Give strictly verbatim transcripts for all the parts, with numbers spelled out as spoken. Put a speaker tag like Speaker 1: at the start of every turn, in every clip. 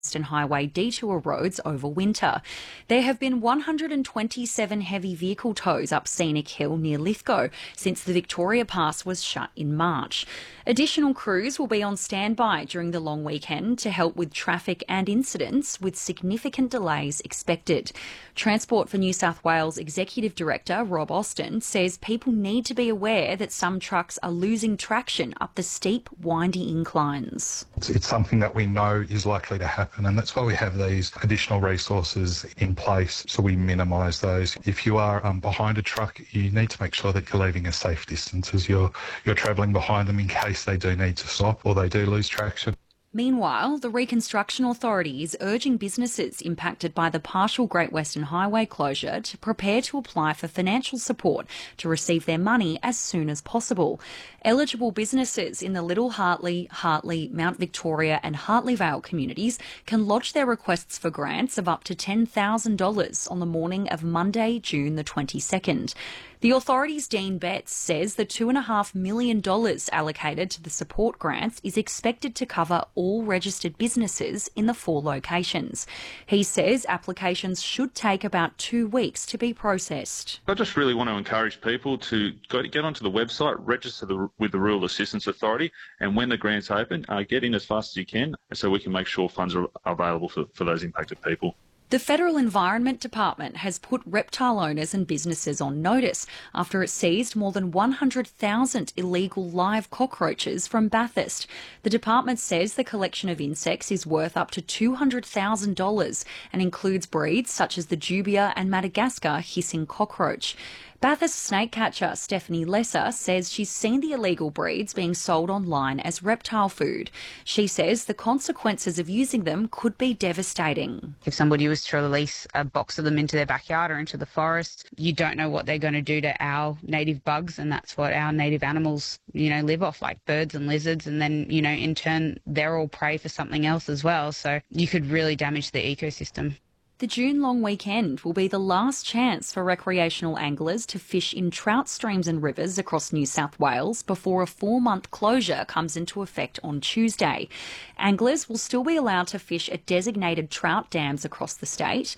Speaker 1: Western Highway detour roads over winter. There have been one hundred twenty-seven heavy vehicle tows up Scenic Hill near Lithgow since the Victoria Pass was shut in March. Additional crews will be on standby during the long weekend to help with traffic and incidents, with significant delays expected. Transport for New South Wales Executive Director Rob Austin says people need to be aware that some trucks are losing traction up the steep, windy inclines.
Speaker 2: It's, it's something that we know is likely to happen, and that's why we have these additional resources in place so we minimise those. If you are um, behind a truck, you need to make sure that you're leaving a safe distance as you're, you're travelling behind them in case they do need to stop or they do lose traction.
Speaker 1: Meanwhile, the Reconstruction Authority is urging businesses impacted by the partial Great Western Highway closure to prepare to apply for financial support to receive their money as soon as possible. Eligible businesses in the Little Hartley, Hartley, Mount Victoria and Hartley Vale communities can lodge their requests for grants of up to ten thousand dollars on the morning of Monday, June the twenty-second. The authority's Dean Betts says the two point five million dollars allocated to the support grants is expected to cover all registered businesses in the four locations. He says applications should take about two weeks to be processed.
Speaker 3: I just really want to encourage people to go, get onto the website, register the, with the Rural Assistance Authority, and when the grants open, uh, get in as fast as you can so we can make sure funds are available for, for those impacted people.
Speaker 1: The Federal Environment Department has put reptile owners and businesses on notice after it seized more than one hundred thousand illegal live cockroaches from Bathurst. The department says the collection of insects is worth up to two hundred thousand dollars and includes breeds such as the Dubia and Madagascar hissing cockroach. Bathurst snake catcher Stephanie Lesser says she's seen the illegal breeds being sold online as reptile food. She says the consequences of using them could be devastating.
Speaker 4: If somebody was to release a box of them into their backyard or into the forest, you don't know what they're going to do to our native bugs, and that's what our native animals, you know, live off, like birds and lizards, and then, you know, in turn, they're all prey for something else as well. So you could really damage the ecosystem.
Speaker 1: The June long weekend will be the last chance for recreational anglers to fish in trout streams and rivers across New South Wales before a four-month closure comes into effect on Tuesday. Anglers will still be allowed to fish at designated trout dams across the state.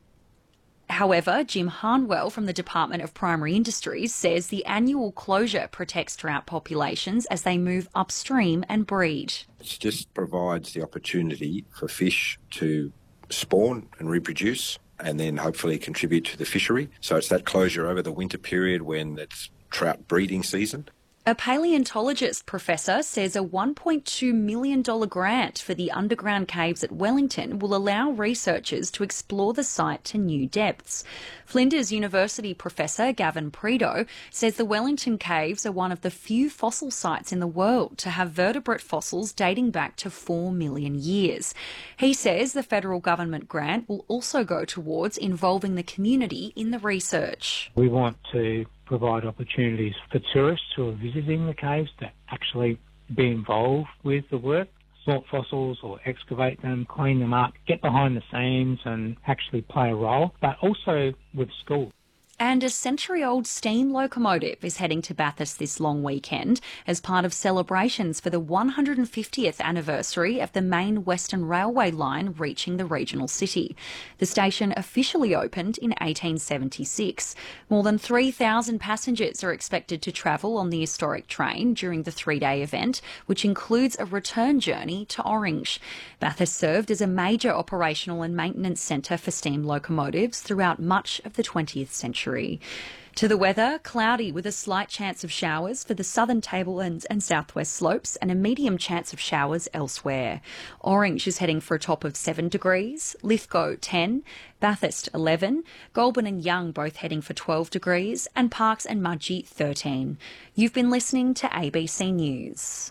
Speaker 1: However, Jim Harnwell from the Department of Primary Industries says the annual closure protects trout populations as they move upstream and breed.
Speaker 5: It just provides the opportunity for fish to spawn and reproduce and then hopefully contribute to the fishery. So it's that closure over the winter period when it's trout breeding season.
Speaker 1: A paleontologist professor says a one point two million dollars grant for the underground caves at Wellington will allow researchers to explore the site to new depths. Flinders University professor Gavin Prideaux says the Wellington caves are one of the few fossil sites in the world to have vertebrate fossils dating back to four million years. He says the federal government grant will also go towards involving the community in the research.
Speaker 6: We want to provide opportunities for tourists who are visiting the caves to actually be involved with the work, sort fossils or excavate them, clean them up, get behind the scenes and actually play a role, but also with schools.
Speaker 1: And a century-old steam locomotive is heading to Bathurst this long weekend as part of celebrations for the one hundred fiftieth anniversary of the main Western Railway line reaching the regional city. The station officially opened in eighteen seventy-six. More than three thousand passengers are expected to travel on the historic train during the three-day event, which includes a return journey to Orange. Bathurst served as a major operational and maintenance centre for steam locomotives throughout much of the twentieth century. To the weather, cloudy with a slight chance of showers for the southern tablelands and southwest slopes and a medium chance of showers elsewhere. Orange is heading for a top of seven degrees, Lithgow ten, Bathurst eleven, Goulburn and Young both heading for twelve degrees, and Parkes and Mudgee thirteen. You've been listening to A B C News.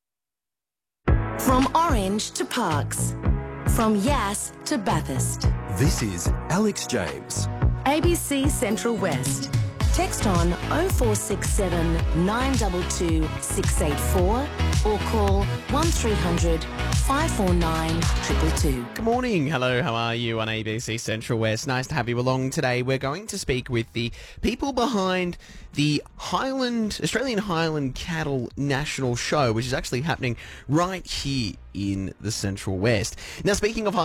Speaker 7: From Orange to Parkes, from Yass to Bathurst.
Speaker 8: This is Alex James.
Speaker 7: A B C Central West. Text on oh four six seven, nine two two, six eight four or call one three hundred, five four nine, two two two.
Speaker 9: Good morning. Hello, how are you on A B C Central West? Nice to have you along today. We're going to speak with the people behind the Highland, Australian Highland Cattle National Show, which is actually happening right here in the Central West. Now, speaking of